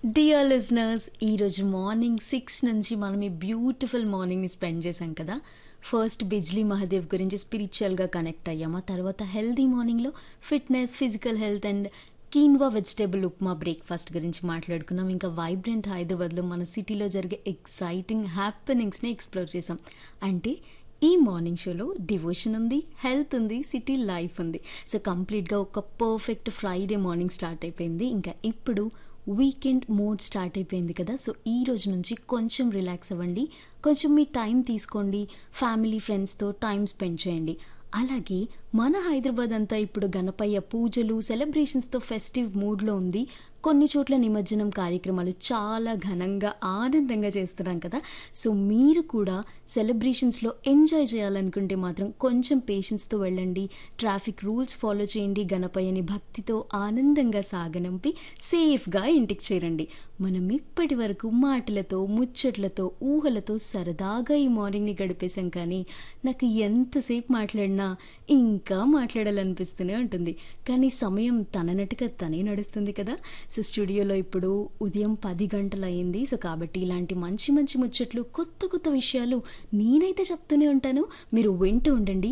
Dear listeners, ఈరోజు morning 6 నుంచి మనం ఈ బ్యూటిఫుల్ మార్నింగ్ని స్పెండ్ చేశాం కదా. ఫస్ట్ బిజ్లీ మహదేవ్ గురించి స్పిరిచువల్గా కనెక్ట్ అయ్యాము. ఆ తర్వాత healthy మార్నింగ్లో fitness, physical health and quinoa vegetable upma breakfast గురించి మాట్లాడుకున్నాం. ఇంకా వైబ్రెంట్ హైదరాబాద్లో మన సిటీలో జరిగే ఎక్సైటింగ్ హ్యాపెనింగ్స్ని ఎక్స్ప్లోర్ చేసాం. అంటే ఈ మార్నింగ్ షోలో డివోషన్ ఉంది, హెల్త్ ఉంది, సిటీ లైఫ్ ఉంది. సో కంప్లీట్గా ఒక పర్ఫెక్ట్ ఫ్రైడే మార్నింగ్ స్టార్ట్ అయిపోయింది. ఇంకా ఇప్పుడు వీకెండ్ మోడ్ స్టార్ట్ అయిపోయింది కదా. సో ఈ రోజు నుంచి కొంచెం రిలాక్స్ అవ్వండి, కొంచెం మీ టైం తీసుకోండి, ఫ్యామిలీ ఫ్రెండ్స్తో టైం స్పెండ్ చేయండి. అలాగే మన హైదరాబాద్ అంతా ఇప్పుడు గణపయ్య పూజలు, సెలబ్రేషన్స్తో ఫెస్టివ్ మూడ్లో ఉంది. కొన్ని చోట్ల నిమజ్జనం కార్యక్రమాలు చాలా ఘనంగా ఆనందంగా చేస్తున్నాం కదా. సో మీరు కూడా సెలబ్రేషన్స్లో ఎంజాయ్ చేయాలనుకుంటే మాత్రం కొంచెం పేషెన్స్తో వెళ్ళండి, ట్రాఫిక్ రూల్స్ ఫాలో చేయండి, గణపయ్యని భక్తితో ఆనందంగా సాగనంపి సేఫ్గా ఇంటికి చేరండి. మనం ఇప్పటి వరకు మాటలతో, ముచ్చట్లతో, ఊహలతో సరదాగా ఈ మార్నింగ్ని గడిపేశాం. కానీ నాకు ఎంతసేపు మాట్లాడినా ఇంకా మాట్లాడాలనిపిస్తూనే ఉంటుంది. కానీ సమయం తననట్టుగా తనే నడుస్తుంది కదా. సో స్టూడియోలో ఇప్పుడు ఉదయం 10 గంటలు అయింది. సో కాబట్టి ఇలాంటి మంచి మంచి ముచ్చట్లు, కొత్త కొత్త విషయాలు నేనైతే చెప్తూనే ఉంటాను. మీరు వింటూ ఉండండి